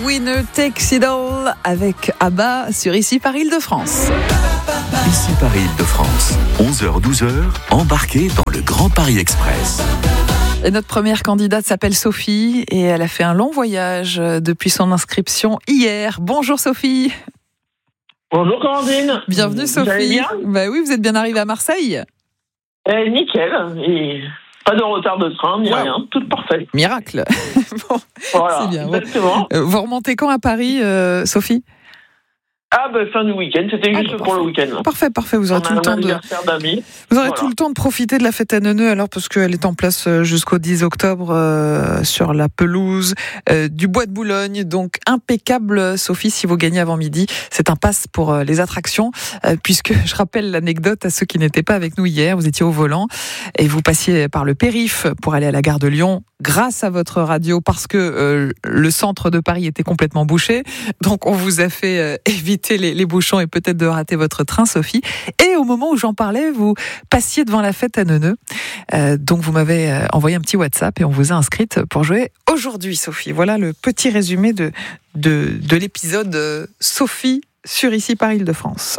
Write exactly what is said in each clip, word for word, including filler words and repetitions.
Winner Takes It All avec Abba sur Ici par Île-de-France. Ici par Île-de-France, onze heures douze heures, embarquez dans le Grand Paris Express. Et notre première candidate s'appelle Sophie et elle a fait un long voyage depuis son inscription hier. Bonjour Sophie. Bonjour Corandine. Bienvenue Sophie. Vous allez bien ? Bah oui, vous êtes bien arrivée à Marseille. Eh, nickel. Et pas de retard de train, ni wow. rien. Tout parfait. Miracle. Bon, voilà, c'est bien. exactement. Vous remontez quand à Paris, euh, Sophie ? Ah ben fin du week-end, c'était juste ah, bah, pour le week-end. Là. Parfait, parfait. Vous aurez On tout le temps de. D'amis. Vous aurez voilà. tout le temps de profiter de la fête à Neuneu, alors parce qu'elle est en place jusqu'au dix octobre euh, sur la pelouse euh, du Bois de Boulogne. Donc impeccable, Sophie, si vous gagnez avant midi, c'est un pass pour euh, les attractions, euh, puisque je rappelle l'anecdote à ceux qui n'étaient pas avec nous hier. Vous étiez au volant et vous passiez par le périph pour aller à la gare de Lyon. Grâce à votre radio, parce que euh, le centre de Paris était complètement bouché. Donc, on vous a fait euh, éviter les, les bouchons et peut-être de rater votre train, Sophie. Et au moment où j'en parlais, vous passiez devant la fête à Neuneu. Euh, donc, vous m'avez euh, envoyé un petit WhatsApp et on vous a inscrite pour jouer aujourd'hui, Sophie. Voilà le petit résumé de, de, de l'épisode euh, Sophie sur Ici par Île-de-France.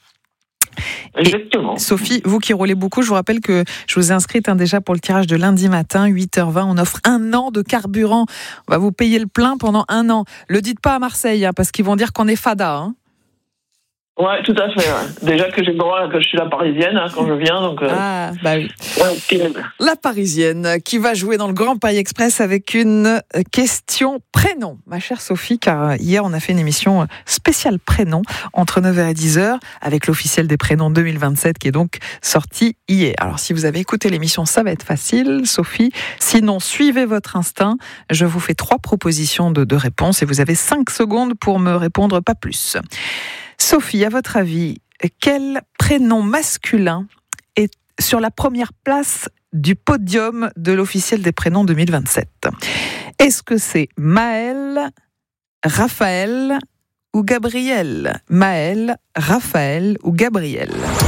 Exactement. Et Sophie, vous qui roulez beaucoup, je vous rappelle que je vous ai inscrite hein, déjà pour le tirage de lundi matin, huit heures vingt. On offre un an de carburant. On va vous payer le plein pendant un an. Le dites pas à Marseille, hein, parce qu'ils vont dire qu'on est fada. Hein. Ouais, tout à fait. Ouais. Déjà que j'ai le droit, que je suis la parisienne hein, quand je viens, donc. Euh... Ah, bah oui. Ouais, la parisienne qui va jouer dans le Grand Paris Express avec une question prénom, ma chère Sophie, car hier on a fait une émission spéciale prénom entre neuf heures et dix heures avec l'officiel des prénoms deux mille vingt-sept qui est donc sorti hier. Alors si vous avez écouté l'émission, ça va être facile, Sophie. Sinon, suivez votre instinct. Je vous fais trois propositions de, de réponses et vous avez cinq secondes pour me répondre, pas plus. Sophie, à votre avis, quel prénom masculin est sur la première place du podium de l'officiel des prénoms deux mille vingt-sept ? Est-ce que c'est Maël, Raphaël ou Gabriel ? Maël, Raphaël ou Gabriel ?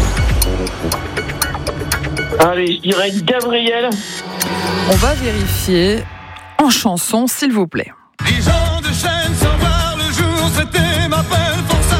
Allez, je dirais Gabriel. On va vérifier en chanson, s'il vous plaît. Les gens de chaîne sans voir le jour, c'était ma peine pour ça.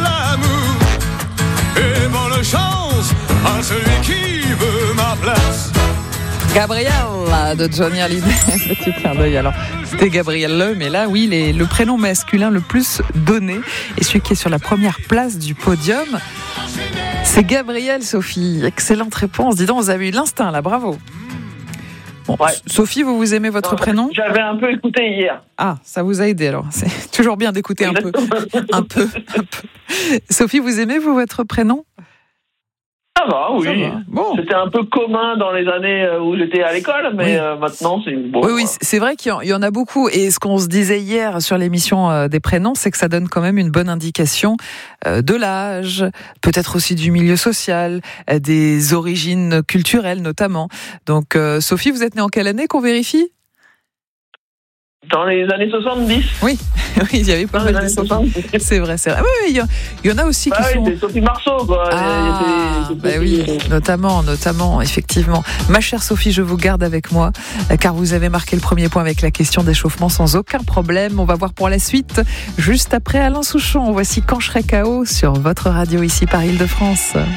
Chance à celui qui veut ma place. Gabriel de Johnny Hallyday. Petit clin d'œil. Alors, c'était Gabriel Le, mais là, oui, les, le prénom masculin le plus donné et celui qui est sur la première place du podium, c'est Gabriel, Sophie. Excellente réponse. Dis donc, vous avez eu l'instinct là, bravo. Bon, ouais. Sophie, vous vous aimez votre non, prénom ? J'avais un peu écouté hier. Ah, ça vous a aidé alors. C'est toujours bien d'écouter un peu, un peu, un peu. Sophie, vous aimez vous votre prénom ? Ça va, oui. Ça va. Bon. C'était un peu commun dans les années où j'étais à l'école, mais oui. euh, maintenant, c'est bon. Oui, oui, c'est vrai qu'il y en a beaucoup. Et ce qu'on se disait hier sur l'émission des prénoms, c'est que ça donne quand même une bonne indication de l'âge, peut-être aussi du milieu social, des origines culturelles notamment. Donc, euh, Sophie, vous êtes née en quelle année qu'on vérifie ? Dans les années soixante-dix. Oui, oui, il y avait pas mal de Sophie. C'est vrai, c'est vrai. Oui, oui, il y en a aussi bah qui oui, sont... c'est Sophie Marceau, quoi. Ah, bah oui, notamment, notamment, effectivement. Ma chère Sophie, je vous garde avec moi, car vous avez marqué le premier point avec la question d'échauffement sans aucun problème. On va voir pour la suite, juste après Alain Souchon. Voici Quand je serai K O sur votre radio ici par Île-de-France.